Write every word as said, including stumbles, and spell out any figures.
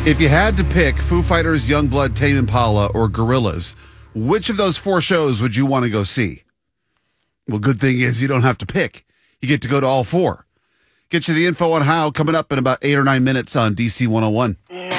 If you had to pick Foo Fighters, Youngblood, Tame Impala, or Gorillaz, which of those four shows would you want to go see? Well, good thing is you don't have to pick. You get to go to all four. Get you the info on how coming up in about eight or nine minutes on D C one oh one.